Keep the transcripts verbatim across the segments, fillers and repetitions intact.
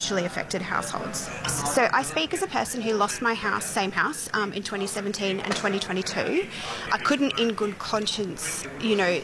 potentially affected households. So I speak as a person who lost my house, same house, um, in twenty seventeen and twenty twenty-two. I couldn't in good conscience, you know,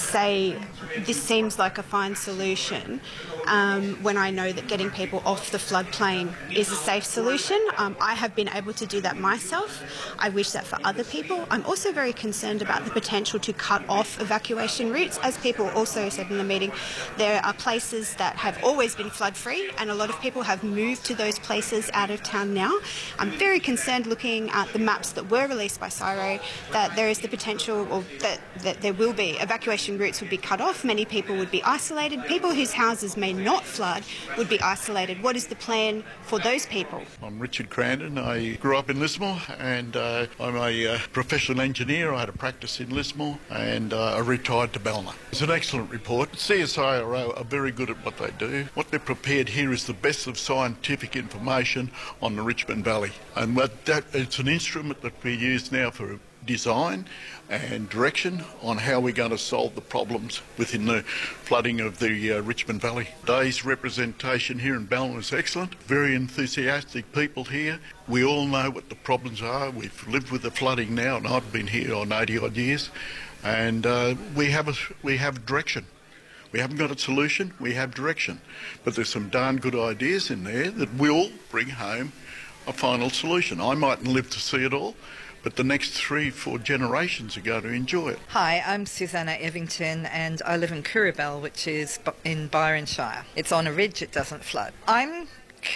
say this seems like a fine solution um, when I know that getting people off the floodplain is a safe solution. Um, I have been able to do that myself. I wish that for other people. I'm also very concerned about the potential to cut off evacuation routes. As people also said in the meeting, there are places that have always been flood-free and a lot of people have moved to those places out of town now. I'm very concerned looking at the maps that were released by CSIRO that there is the potential or that, that there will be evacuation routes would be cut off. Many people would be isolated. People whose houses may not flood would be isolated. What is the plan for those people? I'm Richard Crandon. I grew up in Lismore and uh, I'm a uh, professional engineer. I had a practice in Lismore and uh, I retired to Ballina. It's an excellent report. C S I R O are very good at what they do. What they've prepared here is the best of scientific information on the Richmond Valley, and that, that it's an instrument that we use now for design and direction on how we're going to solve the problems within the flooding of the uh, Richmond Valley. Today's representation here in Ballina is excellent. Very enthusiastic people here. We all know what the problems are. We've lived with the flooding now, and I've been here on eighty odd years, and uh, we have a we have direction. We haven't got a solution, we have direction. But there's some darn good ideas in there that will bring home a final solution. I mightn't live to see it all, but the next three, four generations are going to enjoy it. Hi, I'm Susanna Evington and I live in Kirrabell, which is in Byron Shire. It's on a ridge, it doesn't flood. I'm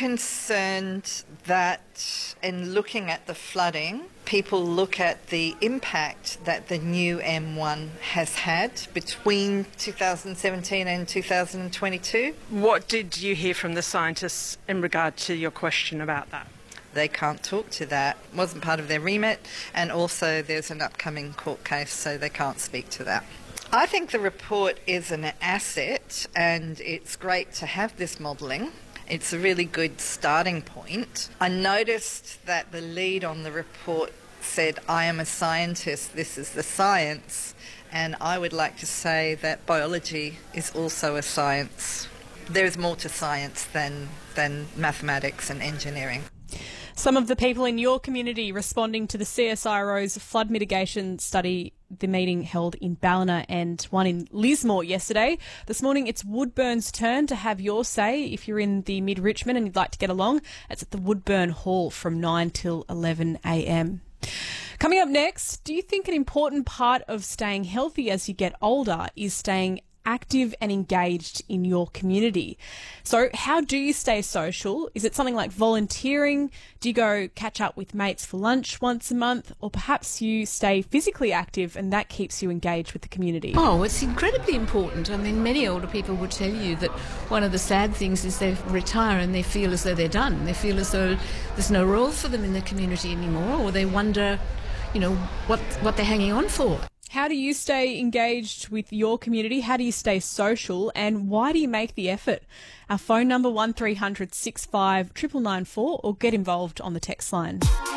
concerned that in looking at the flooding, people look at the impact that the new M one has had between two thousand seventeen and two thousand twenty-two. What did you hear from the scientists in regard to your question about that? They can't talk to that. It wasn't part of their remit, and also there's an upcoming court case, so they can't speak to that. I think the report is an asset, and it's great to have this modelling. It's a really good starting point. I noticed that the lead on the report said, I am a scientist, this is the science, and I would like to say that biology is also a science. There's more to science than, than mathematics and engineering. Some of the people in your community responding to the C S I R O's flood mitigation study, the meeting held in Ballina and one in Lismore yesterday. This morning it's Woodburn's turn to have your say. If you're in the mid-Richmond and you'd like to get along, it's at the Woodburn Hall from nine till eleven a m. Coming up next, do you think an important part of staying healthy as you get older is staying active and engaged in your community? So how do you stay social? Is it something like volunteering? Do you go catch up with mates for lunch once a month? Or perhaps you stay physically active and that keeps you engaged with the community? Oh, it's incredibly important. I mean, many older people would tell you that one of the sad things is they retire and they feel as though they're done. They feel as though there's no role for them in the community anymore, or they wonder, you know, what, what they're hanging on for. How do you stay engaged with your community? How do you stay social? And why do you make the effort? Our phone number one three hundred six five nine nine four or get involved on the text line.